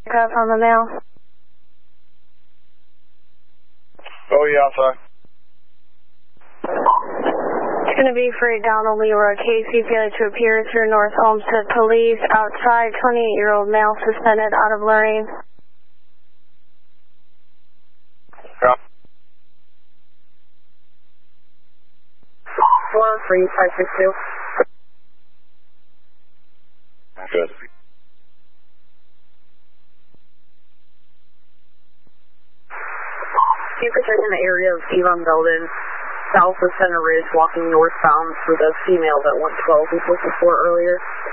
Up on the mail. Oh, yeah, outside. It's going to be for Donald Leroy Casey, failure to appear through North Olmsted Police. Outside, 28-year-old male suspended out of learning. Yeah. 13562. Good. Keep protecting the area of Avon Belden, south of Center Ridge, walking northbound for the female that went 12 we supposed to report earlier.